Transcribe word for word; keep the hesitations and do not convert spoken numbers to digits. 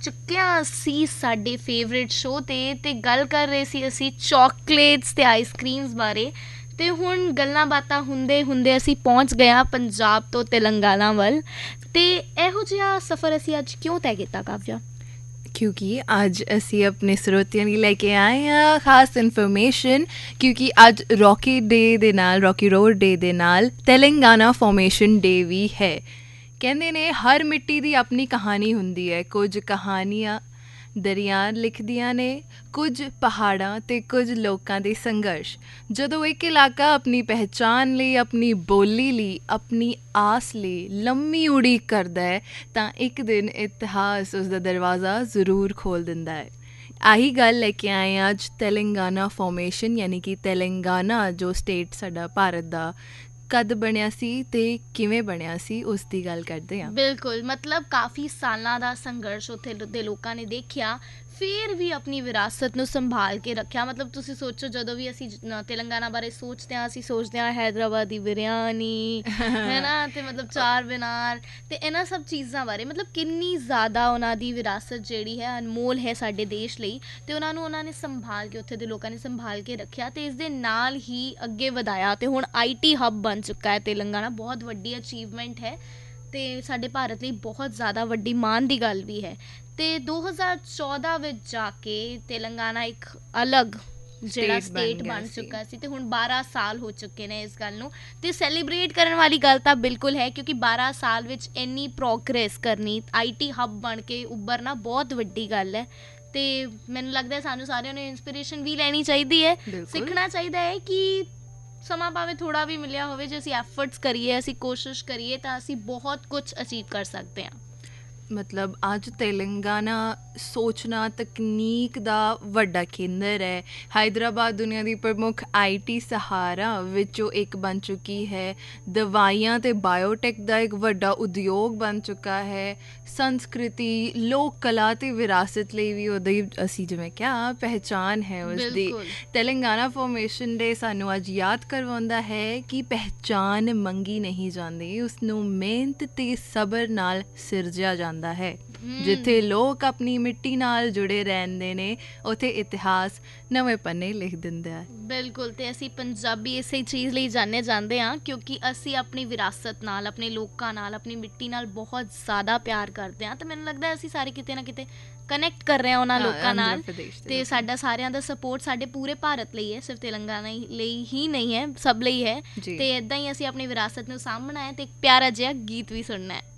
ਚੁੱਕਿਆ ਅਸੀਂ ਸਾਡੇ ਫੇਵਰੇਟ ਸ਼ੋਅ 'ਤੇ ਅਤੇ ਗੱਲ ਕਰ ਰਹੇ ਸੀ ਅਸੀਂ ਚੋਕਲੇਟਸ ਅਤੇ ਆਈਸਕ੍ਰੀਮਸ ਬਾਰੇ। ਅਤੇ ਹੁਣ ਗੱਲਾਂ ਬਾਤਾਂ ਹੁੰਦੇ ਹੁੰਦੇ ਅਸੀਂ ਪਹੁੰਚ ਗਏ ਹਾਂ ਪੰਜਾਬ ਤੋਂ ਤੇਲੰਗਾਨਾ ਵੱਲ। ਅਤੇ ਇਹੋ ਜਿਹਾ ਸਫ਼ਰ ਅਸੀਂ ਅੱਜ ਕਿਉਂ ਤੈਅ ਕੀਤਾ ਕਾਵਿਆ? ਕਿਉਂਕਿ ਅੱਜ ਅਸੀਂ ਆਪਣੇ ਸਰੋਤਿਆਂ ਲਈ ਲੈ ਕੇ ਆਏ ਹਾਂ ਖਾਸ ਇਨਫੋਰਮੇਸ਼ਨ, ਕਿਉਂਕਿ ਅੱਜ ਰੌਕੀ ਡੇ ਦੇ ਨਾਲ ਰੌਕੀ ਰੋਡ ਡੇ ਦੇ ਨਾਲ ਤੇਲੰਗਾਨਾ ਫਾਰਮੇਸ਼ਨ ਡੇ ਵੀ ਹੈ। ਕਹਿੰਦੇ ਨੇ ਹਰ ਮਿੱਟੀ ਦੀ ਆਪਣੀ ਕਹਾਣੀ ਹੁੰਦੀ ਹੈ। ਕੁਝ ਕਹਾਣੀਆਂ ਦਰਿਆ ਲਿਖਦੀਆਂ ਨੇ, ਕੁਝ ਪਹਾੜਾਂ ਅਤੇ ਕੁਝ ਲੋਕਾਂ ਦੇ ਸੰਘਰਸ਼। ਜਦੋਂ ਇੱਕ ਇਲਾਕਾ ਆਪਣੀ ਪਹਿਚਾਣ ਲਈ, ਆਪਣੀ ਬੋਲੀ ਲਈ, ਆਪਣੀ ਆਸ ਲਈ ਲੰਮੀ ਉਡੀਕ ਕਰਦਾ ਹੈ ਤਾਂ ਇੱਕ ਦਿਨ ਇਤਿਹਾਸ ਉਸ ਦਾ ਦਰਵਾਜ਼ਾ ਜ਼ਰੂਰ ਖੋਲ੍ਹ ਦਿੰਦਾ ਹੈ। ਆਹੀ ਗੱਲ ਲੈ ਕੇ ਆਏ ਹਾਂ ਅੱਜ ਤੇਲੰਗਾਨਾ ਫਾਰਮੇਸ਼ਨ, ਯਾਨੀ ਕਿ ਤੇਲੰਗਾਨਾ ਜੋ ਸਟੇਟ ਸਾਡਾ ਭਾਰਤ ਦਾ ਕਦ ਬਣਿਆ ਸੀ ਅਤੇ ਕਿਵੇਂ ਬਣਿਆ ਸੀ ਉਸ ਦੀ ਗੱਲ ਕਰਦੇ ਹਾਂ। ਬਿਲਕੁਲ, ਮਤਲਬ ਕਾਫੀ ਸਾਲਾਂ ਦਾ ਸੰਘਰਸ਼ ਉੱਥੇ ਦੇ ਲੋਕਾਂ ਨੇ ਦੇਖਿਆ, ਫਿਰ ਵੀ ਆਪਣੀ ਵਿਰਾਸਤ ਨੂੰ ਸੰਭਾਲ ਕੇ ਰੱਖਿਆ। ਮਤਲਬ ਤੁਸੀਂ ਸੋਚੋ, ਜਦੋਂ ਵੀ ਅਸੀਂ ਤੇਲੰਗਾਨਾ ਬਾਰੇ ਸੋਚਦੇ ਹਾਂ ਅਸੀਂ ਸੋਚਦੇ ਹਾਂ ਹੈਦਰਾਬਾਦ ਦੀ ਬਿਰਿਆਨੀ ਹੈ ਨਾ, ਅਤੇ ਮਤਲਬ ਚਾਰ ਮੀਨਾਰ ਅਤੇ ਇਹਨਾਂ ਸਭ ਚੀਜ਼ਾਂ ਬਾਰੇ। ਮਤਲਬ ਕਿੰਨੀ ਜ਼ਿਆਦਾ ਉਹਨਾਂ ਦੀ ਵਿਰਾਸਤ ਜਿਹੜੀ ਹੈ ਅਨਮੋਲ ਹੈ ਸਾਡੇ ਦੇਸ਼ ਲਈ, ਅਤੇ ਉਹਨਾਂ ਨੂੰ ਉਹਨਾਂ ਨੇ ਸੰਭਾਲ ਕੇ, ਉੱਥੇ ਦੇ ਲੋਕਾਂ ਨੇ ਸੰਭਾਲ ਕੇ ਰੱਖਿਆ ਅਤੇ ਇਸ ਦੇ ਨਾਲ ਹੀ ਅੱਗੇ ਵਧਾਇਆ। ਅਤੇ ਹੁਣ ਆਈ ਟੀ ਹੱਬ ਬਣ ਚੁੱਕਾ ਹੈ ਤੇਲੰਗਾਨਾ। ਬਹੁਤ ਵੱਡੀ ਅਚੀਵਮੈਂਟ ਹੈ ਅਤੇ ਸਾਡੇ ਭਾਰਤ ਲਈ ਬਹੁਤ ਜ਼ਿਆਦਾ ਵੱਡੀ ਮਾਣ ਦੀ ਗੱਲ ਵੀ ਹੈ। ਅਤੇ ਦੋ ਹਜ਼ਾਰ ਚੌਦ੍ਹਾਂ ਵਿੱਚ ਜਾ ਕੇ ਤੇਲੰਗਾਨਾ ਇੱਕ ਅਲੱਗ ਜਿਹੜਾ ਸਟੇਟ ਬਣ ਚੁੱਕਾ ਸੀ ਅਤੇ ਹੁਣ ਬਾਰਾਂ ਸਾਲ ਹੋ ਚੁੱਕੇ ਨੇ ਇਸ ਗੱਲ ਨੂੰ। ਅਤੇ ਸੈਲੀਬ੍ਰੇਟ ਕਰਨ ਵਾਲੀ ਗੱਲ ਤਾਂ ਬਿਲਕੁਲ ਹੈ, ਕਿਉਂਕਿ ਬਾਰਾਂ ਸਾਲ ਵਿੱਚ ਇੰਨੀ ਪ੍ਰੋਗਰੈਸ ਕਰਨੀ, ਆਈ ਟੀ ਹੱਬ ਬਣ ਕੇ ਉੱਭਰਨਾ ਬਹੁਤ ਵੱਡੀ ਗੱਲ ਹੈ। ਅਤੇ ਮੈਨੂੰ ਲੱਗਦਾ ਸਾਨੂੰ ਸਾਰਿਆਂ ਨੂੰ ਇੰਸਪੀਰੇਸ਼ਨ ਵੀ ਲੈਣੀ ਚਾਹੀਦੀ ਹੈ, ਸਿੱਖਣਾ ਚਾਹੀਦਾ ਹੈ ਕਿ ਸਮਾਂ ਭਾਵੇਂ ਥੋੜ੍ਹਾ ਵੀ ਮਿਲਿਆ ਹੋਵੇ, ਜੇ ਅਸੀਂ ਐਫਰਟਸ ਕਰੀਏ, ਅਸੀਂ ਕੋਸ਼ਿਸ਼ ਕਰੀਏ ਤਾਂ ਅਸੀਂ ਬਹੁਤ ਕੁਛ ਅਚੀਵ ਕਰ ਸਕਦੇ ਹਾਂ। ਮਤਲਬ ਅੱਜ ਤੇਲੰਗਾਨਾ ਸੋਚਣਾ ਤਕਨੀਕ ਦਾ ਵੱਡਾ ਕੇਂਦਰ ਹੈ। ਹੈਦਰਾਬਾਦ ਦੁਨੀਆ ਦੀ ਪ੍ਰਮੁੱਖ ਆਈ ਟੀ ਸਹਾਰਾ ਵਿੱਚੋਂ ਇੱਕ ਬਣ ਚੁੱਕੀ ਹੈ। ਦਵਾਈਆਂ ਅਤੇ ਬਾਇਓਟੈਕ ਦਾ ਇੱਕ ਵੱਡਾ ਉਦਯੋਗ ਬਣ ਚੁੱਕਾ ਹੈ। ਸੰਸਕ੍ਰਿਤੀ, ਲੋਕ ਕਲਾ ਅਤੇ ਵਿਰਾਸਤ ਲਈ ਵੀ ਉਹਦੀ ਅਸੀਂ ਜਿਵੇਂ ਕਿਹਾ ਪਹਿਚਾਣ ਹੈ ਉਸਦੀ। ਤੇਲੰਗਾਨਾ ਫਾਰਮੇਸ਼ਨ ਡੇ ਸਾਨੂੰ ਅੱਜ ਯਾਦ ਕਰਵਾਉਂਦਾ ਹੈ ਕਿ ਪਹਿਚਾਣ ਮੰਗੀ ਨਹੀਂ ਜਾਂਦੀ, ਉਸਨੂੰ ਮਿਹਨਤ ਅਤੇ ਸਬਰ ਨਾਲ ਸਿਰਜਿਆ ਜਾਂਦਾ ਹੈ। ਜਿੱਥੇ ਲੋਕ ਆਪਣੀ ਮਿੱਟੀ ਨਾਲ ਜੁੜੇ ਰਹਿੰਦੇ ਨੇ ਉੱਥੇ ਇਤਿਹਾਸ ਨਵੇਂ ਪੰਨੇ ਲਿਖ ਦਿੰਦਾ ਹੈ। ਬਿਲਕੁਲ, ਅਤੇ ਅਸੀਂ ਪੰਜਾਬੀ ਇਸੇ ਚੀਜ਼ ਲਈ ਜਾਣੇ ਜਾਂਦੇ ਹਾਂ ਕਿਉਂਕਿ ਅਸੀਂ ਆਪਣੀ ਵਿਰਾਸਤ ਨਾਲ, ਆਪਣੇ ਲੋਕਾਂ ਨਾਲ, ਆਪਣੀ ਮਿੱਟੀ ਨਾਲ ਬਹੁਤ ਜ਼ਿਆਦਾ ਪਿਆਰ ਕਰਦੇ ਹਾਂ। ਅਤੇ ਮੈਨੂੰ ਲੱਗਦਾ ਅਸੀਂ ਸਾਰੇ ਕਿਤੇ ਨਾ ਕਿਤੇ ਕਨੈਕਟ ਕਰ ਰਹੇ ਹਾਂ ਉਹਨਾਂ ਲੋਕਾਂ ਨਾਲ। ਅਤੇ ਸਾਡਾ ਸਾਰਿਆਂ ਦਾ ਸਪੋਰਟ ਸਾਡੇ ਪੂਰੇ ਭਾਰਤ ਲਈ ਹੈ, ਸਿਰਫ ਤੇਲੰਗਾਨਾ ਲਈ ਹੀ ਨਹੀਂ ਹੈ, ਸਭ ਲਈ ਹੈ। ਅਤੇ ਇੱਦਾਂ ਹੀ ਅਸੀਂ ਆਪਣੀ ਵਿਰਾਸਤ ਨੂੰ ਸਾਂਭਣਾ ਹੈ ਅਤੇ ਇੱਕ ਪਿਆਰਾ ਜਿਹਾ ਗੀਤ ਵੀ ਸੁਣਨਾ ਹੈ।